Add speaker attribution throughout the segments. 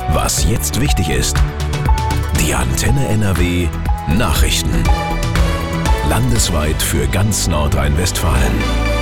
Speaker 1: Was jetzt wichtig ist. Die Antenne NRW Nachrichten. Landesweit für ganz Nordrhein-Westfalen.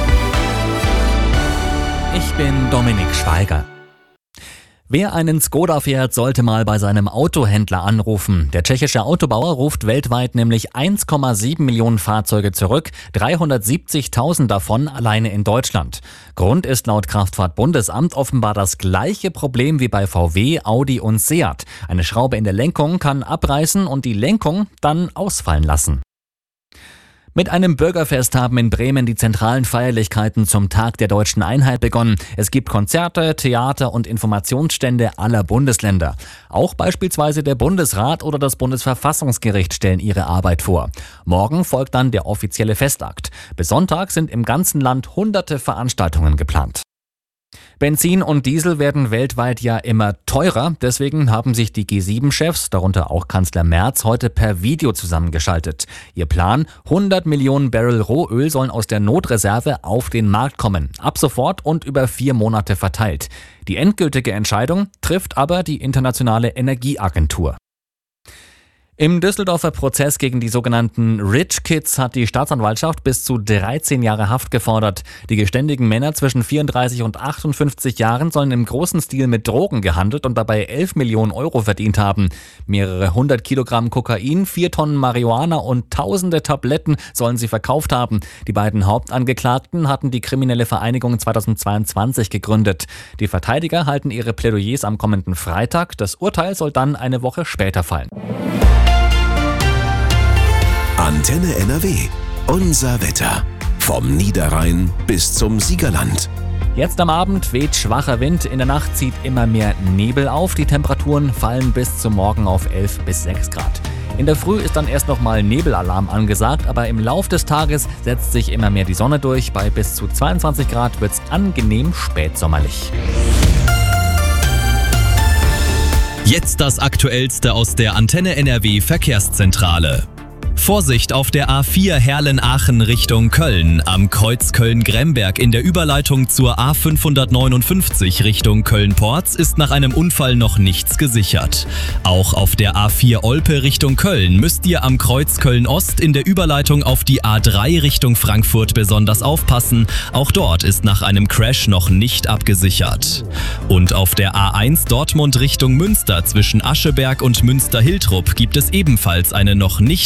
Speaker 2: Ich bin Dominik Schweiger. Wer einen Skoda fährt, sollte mal bei seinem Autohändler anrufen. Der tschechische Autobauer ruft weltweit nämlich 1,7 Millionen Fahrzeuge zurück, 370.000 davon alleine in Deutschland. Grund ist laut Kraftfahrtbundesamt offenbar das gleiche Problem wie bei VW, Audi und Seat. Eine Schraube in der Lenkung kann abreißen und die Lenkung dann ausfallen lassen. Mit einem Bürgerfest haben in Bremen die zentralen Feierlichkeiten zum Tag der Deutschen Einheit begonnen. Es gibt Konzerte, Theater und Informationsstände aller Bundesländer. Auch beispielsweise der Bundesrat oder das Bundesverfassungsgericht stellen ihre Arbeit vor. Morgen folgt dann der offizielle Festakt. Bis Sonntag sind im ganzen Land hunderte Veranstaltungen geplant. Benzin und Diesel werden weltweit ja immer teurer. Deswegen haben sich die G7-Chefs, darunter auch Kanzler Merz, heute per Video zusammengeschaltet. Ihr Plan: 100 Millionen Barrel Rohöl sollen aus der Notreserve auf den Markt kommen. Ab sofort und über 4 Monate verteilt. Die endgültige Entscheidung trifft aber die Internationale Energieagentur. Im Düsseldorfer Prozess gegen die sogenannten Rich Kids hat die Staatsanwaltschaft bis zu 13 Jahre Haft gefordert. Die geständigen Männer zwischen 34 und 58 Jahren sollen im großen Stil mit Drogen gehandelt und dabei 11 Millionen Euro verdient haben. Mehrere 100 Kilogramm Kokain, 4 Tonnen Marihuana und tausende Tabletten sollen sie verkauft haben. Die beiden Hauptangeklagten hatten die kriminelle Vereinigung 2022 gegründet. Die Verteidiger halten ihre Plädoyers am kommenden Freitag. Das Urteil soll dann eine Woche später fallen.
Speaker 1: Antenne NRW. Unser Wetter. Vom Niederrhein bis zum Siegerland.
Speaker 2: Jetzt am Abend weht schwacher Wind, in der Nacht zieht immer mehr Nebel auf. Die Temperaturen fallen bis zum Morgen auf 11 bis 6 Grad. In der Früh ist dann erst nochmal Nebelalarm angesagt, aber im Lauf des Tages setzt sich immer mehr die Sonne durch. Bei bis zu 22 Grad wird's angenehm spätsommerlich.
Speaker 3: Jetzt das Aktuellste aus der Antenne NRW Verkehrszentrale. Vorsicht auf der A4 Herlen-Aachen Richtung Köln. Am Kreuz Köln-Gremberg in der Überleitung zur A559 Richtung Köln-Porz ist nach einem Unfall noch nichts gesichert. Auch auf der A4 Olpe Richtung Köln müsst ihr am Kreuz Köln-Ost in der Überleitung auf die A3 Richtung Frankfurt besonders aufpassen. Auch dort ist nach einem Crash noch nicht abgesichert. Und auf der A1 Dortmund Richtung Münster zwischen Ascheberg und Münster-Hiltrup gibt es ebenfalls eine noch nicht